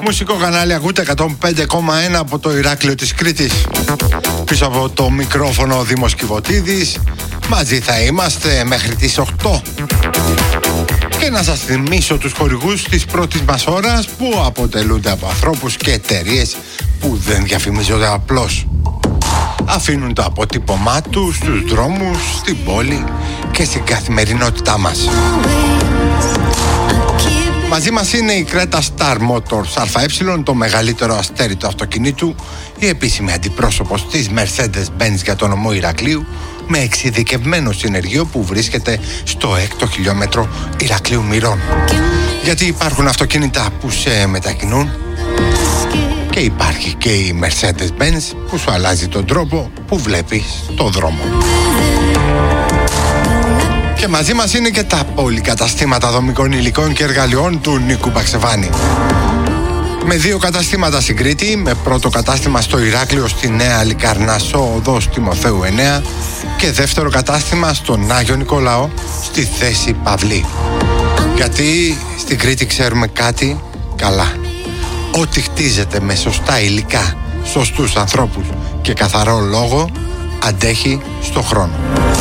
Μουσικό κανάλι ακούτε 105,1 από το Ηράκλειο της Κρήτης. Πίσω από το μικρόφωνο Δήμος Κιβωτίδης. Μαζί θα είμαστε μέχρι τις 8. Και να σας θυμίσω τους χορηγούς της πρώτης μας ώρας, που αποτελούνται από ανθρώπους και εταιρείες που δεν διαφημίζονται απλώς. Αφήνουν το αποτύπωμά τους στους δρόμους, στην πόλη και στην καθημερινότητά μας. Μαζί μας είναι η Creta Star Motors ΑΕ, το μεγαλύτερο αστέρι του αυτοκινήτου, η επίσημη αντιπρόσωπος της Mercedes-Benz για τον νομό Ηρακλείου, με εξειδικευμένο συνεργείο που βρίσκεται στο 6ο χιλιόμετρο Ηρακλείου Μυρών. Γιατί υπάρχουν αυτοκίνητα που σε μετακινούν και υπάρχει και η Mercedes-Benz που σου αλλάζει τον τρόπο που βλέπεις το δρόμο. Και μαζί μας είναι και τα πολυκαταστήματα δομικών υλικών και εργαλειών του Νίκου Μπαξεβάνη. Με 2 καταστήματα στην Κρήτη, με πρώτο κατάστημα στο Ηράκλειο στη Νέα Λικαρνασσό οδός Τιμοθέου 9 και δεύτερο κατάστημα στον Άγιο Νικολάο στη Θέση Παυλή. Γιατί στην Κρήτη ξέρουμε κάτι καλά. Ό,τι χτίζεται με σωστά υλικά, σωστούς ανθρώπους και καθαρό λόγο, αντέχει στο χρόνο.